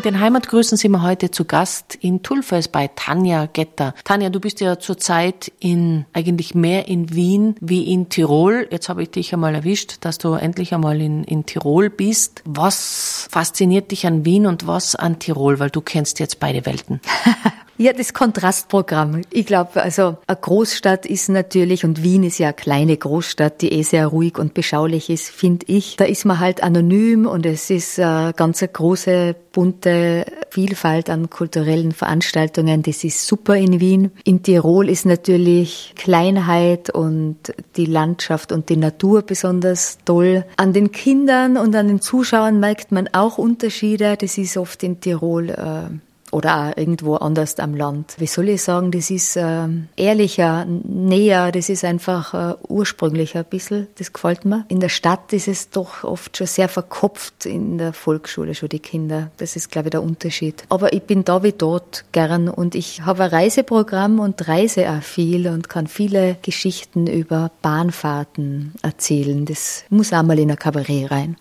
Mit den Heimatgrüßen sind wir heute zu Gast in Tulfes bei Tanja Getter. Tanja, du bist ja zurzeit eigentlich mehr in Wien wie in Tirol. Jetzt habe ich dich einmal erwischt, dass du endlich einmal in Tirol bist. Was fasziniert dich an Wien und was an Tirol? Weil du kennst jetzt beide Welten. Ja, das Kontrastprogramm. Ich glaube, also eine Großstadt ist natürlich, und Wien ist ja eine kleine Großstadt, die sehr ruhig und beschaulich ist, finde ich. Da ist man halt anonym und es ist eine ganz große, bunte Vielfalt an kulturellen Veranstaltungen. Das ist super in Wien. In Tirol ist natürlich Kleinheit und die Landschaft und die Natur besonders toll. An den Kindern und an den Zuschauern merkt man auch Unterschiede. Das ist oft in Tirol oder auch irgendwo anders am Land. Wie soll ich sagen, das ist ehrlicher, näher, das ist einfach ursprünglicher ein bisschen, das gefällt mir. In der Stadt ist es doch oft schon sehr verkopft, in der Volksschule schon die Kinder. Das ist, glaube ich, der Unterschied. Aber ich bin da wie dort gern und ich habe ein Reiseprogramm und reise auch viel und kann viele Geschichten über Bahnfahrten erzählen. Das muss auch mal in ein Kabarett rein.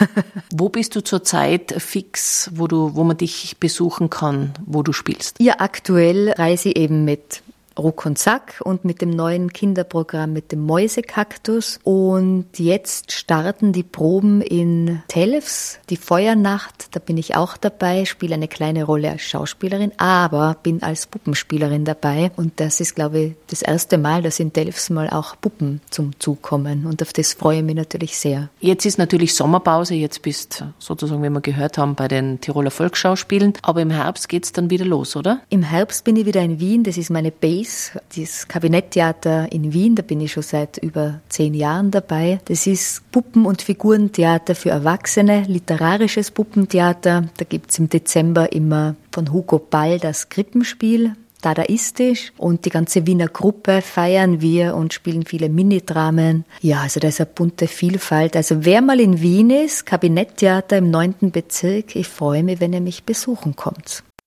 Wo bist du zurzeit fix, wo man dich besuchen kann, wo du spielst? Ja, aktuell reise ich eben mit Ruck und Sack und mit dem neuen Kinderprogramm mit dem Mäusekaktus. Und jetzt starten die Proben in Telfs, die Feuernacht. Da bin ich auch dabei, spiele eine kleine Rolle als Schauspielerin, aber bin als Puppenspielerin dabei. Und das ist, glaube ich, das erste Mal, dass in Telfs mal auch Puppen zum Zug kommen. Und auf das freue ich mich natürlich sehr. Jetzt ist natürlich Sommerpause. Jetzt bist sozusagen, wie wir gehört haben, bei den Tiroler Volksschauspielen. Aber im Herbst geht's dann wieder los, oder? Im Herbst bin ich wieder in Wien. Das ist meine Base. Das Kabinetttheater in Wien, da bin ich schon seit über 10 Jahren dabei. Das ist Puppen- und Figurentheater für Erwachsene, literarisches Puppentheater. Da gibt's im Dezember immer von Hugo Ball das Krippenspiel, dadaistisch. Und die ganze Wiener Gruppe feiern wir und spielen viele Minidramen. Ja, also da ist eine bunte Vielfalt. Also wer mal in Wien ist, Kabinetttheater im 9. Bezirk, ich freue mich, wenn ihr mich besuchen kommt.